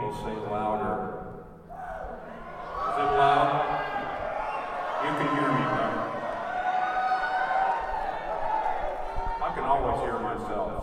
people say louder. Is it loud? You can hear me, right? I can always hear myself.